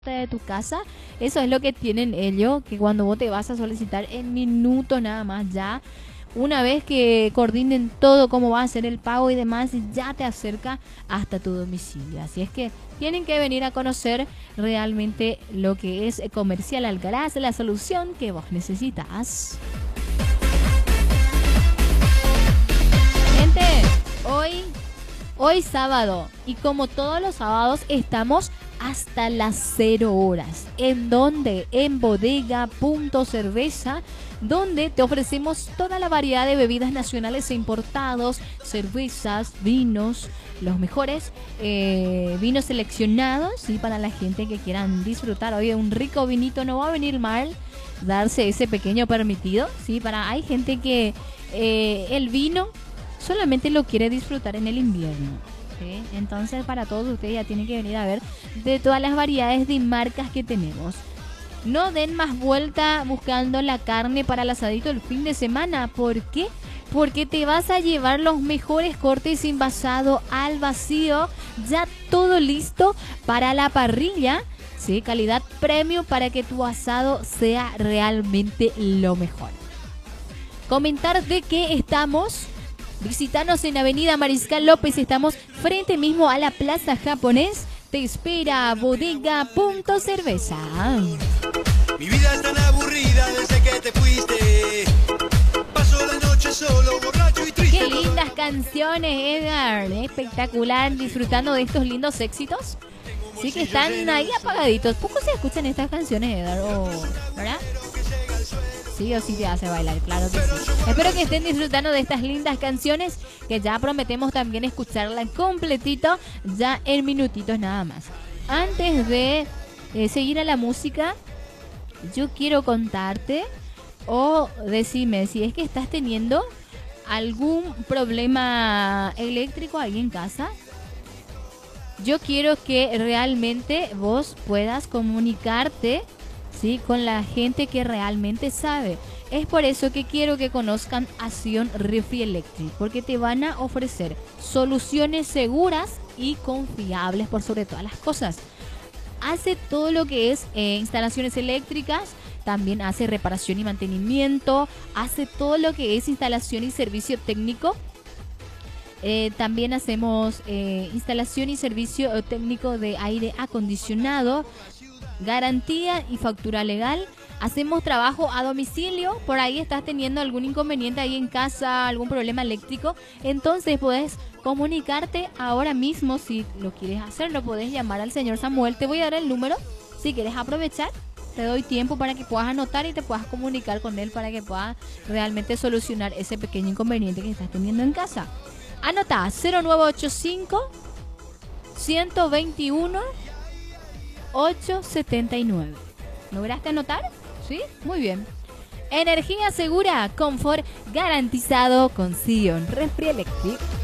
de tu casa. Eso es lo que tienen ellos, que cuando vos te vas a solicitar en minutos nada más ya, una vez que coordinen todo, cómo va a ser el pago y demás, ya te acerca hasta tu domicilio. Así es que tienen que venir a conocer realmente lo que es Comercial Alcaraz, la solución que vos necesitas. Gente, hoy sábado, y como todos los sábados estamos hasta las 0 horas. ¿En dónde? En Bodega.Cerveza, donde te ofrecemos toda la variedad de bebidas nacionales e importados, cervezas, vinos, los mejores vinos seleccionados, ¿sí? Para la gente que quieran disfrutar hoy de un rico vinito, no va a venir mal darse ese pequeño permitido, ¿sí? Hay gente que el vino solamente lo quiere disfrutar en el invierno. ¿Sí? Entonces para todos ustedes ya tienen que venir a ver de todas las variedades de marcas que tenemos. No den más vuelta buscando la carne para el asadito el fin de semana. ¿Por qué? Porque te vas a llevar los mejores cortes envasado al vacío, ya todo listo para la parrilla, ¿sí? Calidad premium para que tu asado sea realmente lo mejor. Comentar de que estamos... Visítanos en Avenida Mariscal López, estamos frente mismo a la Plaza Japonés. Te espera Bodega.Cerveza. Mi vida es tan aburrida desde que te fuiste. Paso la noche solo, borracho y triste. Qué lindas canciones, Edgar. Espectacular, disfrutando de estos lindos éxitos. Sí que están ahí apagaditos. Poco se escuchan estas canciones, Edgar, ¿verdad? Sí o sí te hace bailar, claro que sí. Espero que estén disfrutando de estas lindas canciones, que ya prometemos también escucharla completito, ya en minutitos nada más. Antes de seguir a la música, yo quiero contarte o decirme si es que estás teniendo algún problema eléctrico ahí en casa. Yo quiero que realmente vos puedas comunicarte, ¿sí? Con la gente que realmente sabe. Es por eso que quiero que conozcan Acción Refri Electric, porque te van a ofrecer soluciones seguras y confiables por sobre todas las cosas. Hace todo lo que es instalaciones eléctricas, también hace reparación y mantenimiento, hace todo lo que es instalación y servicio técnico. También hacemos instalación y servicio técnico de aire acondicionado, garantía y factura legal. Hacemos trabajo a domicilio. Por ahí estás teniendo algún inconveniente ahí en casa, algún problema eléctrico, entonces puedes comunicarte ahora mismo. Si lo quieres hacer, lo puedes llamar al señor Samuel. Te voy a dar el número. Si quieres aprovechar, te doy tiempo para que puedas anotar y te puedas comunicar con él para que pueda realmente solucionar ese pequeño inconveniente que estás teniendo en casa. Anota 0985 121 879. ¿Lograste anotar? ¿Sí? Muy bien. Energía segura, confort garantizado con Sion Refri Electric.